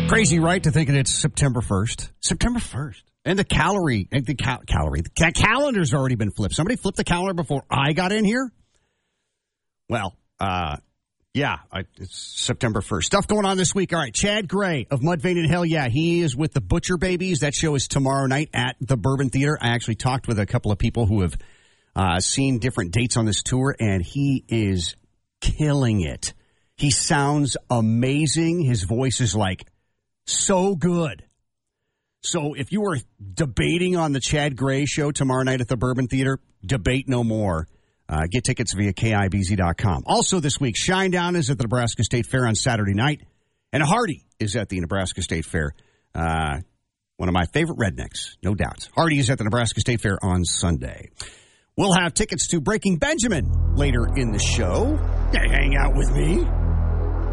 Crazy, right, to think that it's September 1st. September 1st. And the calendar's already been flipped. Somebody flipped the calendar before I got in here? Well, it's September 1st. Stuff going on this week. All right, Chad Gray of Mudvayne and Hell Yeah, he is with the Butcher Babies. That show is tomorrow night at the Bourbon Theater. I actually talked with a couple of people who have seen different dates on this tour, and he is killing it. He sounds amazing. His voice is like so good. So if you were debating on the Chad Gray show tomorrow night at the Bourbon Theater, debate no more. Get tickets via KIBZ.com. Also this week, Shinedown is at the Nebraska State Fair on Saturday night, and Hardy is at the Nebraska State Fair. One of my favorite rednecks, no doubt. Hardy is at the Nebraska State Fair on Sunday. We'll have tickets to Breaking Benjamin later in the show. Hang out with me.